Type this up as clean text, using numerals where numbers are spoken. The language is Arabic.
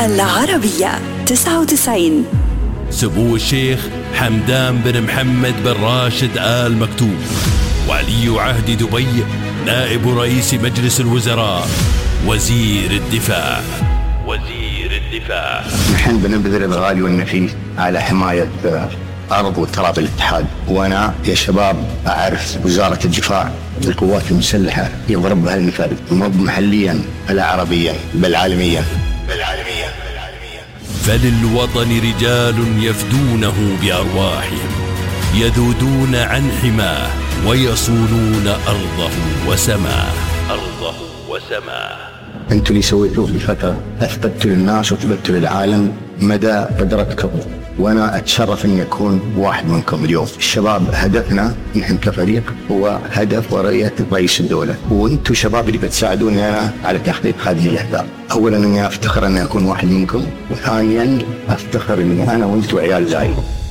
العربية 99. سمو الشيخ حمدان بن محمد بن راشد آل مكتوم ولي عهد دبي، نائب رئيس مجلس الوزراء، وزير الدفاع. نحن بنبذل الغالي والنفيس على حماية أرض وتراب الاتحاد. وأنا يا شباب أعرف وزارة الدفاع القوات المسلحة يضرب بها المثل، مو محليا ولا عربيا بل عالميا. فللوطن رجال يفدونه بأرواحهم، يذودون عن حماه ويصونون أرضه وسماه. أنتوا اللي سويتوه في الفترة، أثبتوا للناس وثبتوا للعالم مدى قدرتكم، وأنا أتشرف أن أكون واحد منكم اليوم. الشباب هدفنا نحن كفريق هو هدف ورؤية رئيس الدولة، وأنتوا شباب اللي بتساعدوني أنا على تحقيق هذه الأهداف. أولا أني أفتخر أن أكون واحد منكم، وثانيا أفتخر أني أنا وأنتوا عيال زايد.